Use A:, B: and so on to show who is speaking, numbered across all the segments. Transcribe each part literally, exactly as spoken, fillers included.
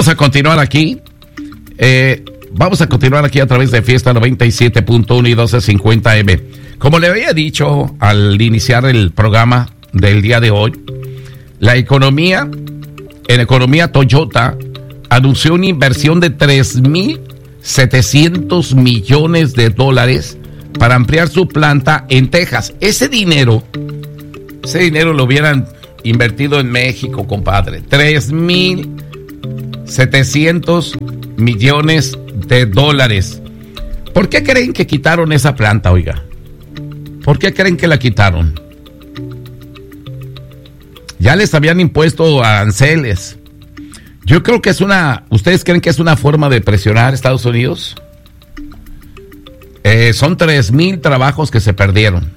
A: a continuar aquí. Eh, vamos a continuar aquí a través de Fiesta noventa y siete punto uno y doce cincuenta eme. Como le había dicho al iniciar el programa del día de hoy, la economía, en economía Toyota, anunció una inversión de tres mil setecientos millones de dólares para ampliar su planta en Texas. Ese dinero, ese dinero lo hubieran invertido en México, compadre. tres mil setecientos millones de dólares. ¿Por qué creen que quitaron esa planta, oiga? ¿Por qué creen que la quitaron? Ya les habían impuesto aranceles. Yo creo que es una... ¿Ustedes creen que es una forma de presionar a Estados Unidos? Eh, son tres mil trabajos que se perdieron.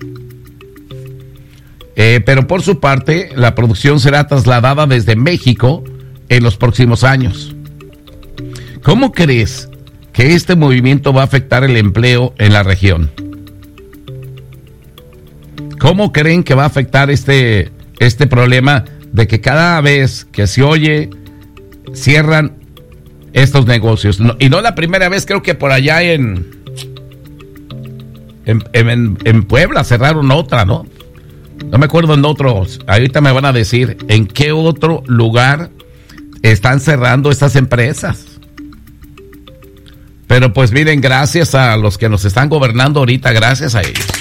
A: Eh, pero por su parte, la producción será trasladada desde México en los próximos años. ¿Cómo crees que este movimiento va a afectar el empleo en la región? ¿Cómo creen que va a afectar este, este problema de que cada vez que se oye, cierran estos negocios? No, y no la primera vez, creo que por allá en, en, en, en Puebla cerraron otra, ¿no? No me acuerdo en otros, ahorita me van a decir en qué otro lugar están cerrando estas empresas. Pero pues miren, gracias a los que nos están gobernando ahorita, gracias a ellos.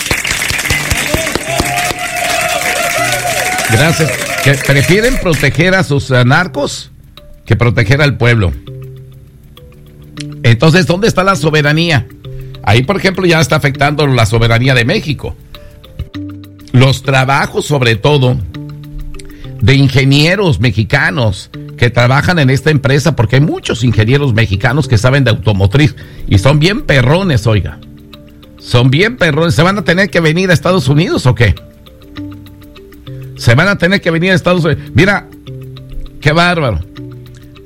A: Gracias, que prefieren proteger a sus uh, narcos que proteger al pueblo. Entonces, ¿dónde está la soberanía? Ahí, por ejemplo, ya está afectando la soberanía de México. Los trabajos, sobre todo, de ingenieros mexicanos que trabajan en esta empresa, porque hay muchos ingenieros mexicanos que saben de automotriz y son bien perrones, oiga. Son bien perrones. ¿Se van a tener que venir a Estados Unidos o qué? Se van a tener que venir a Estados Unidos. Mira, qué bárbaro.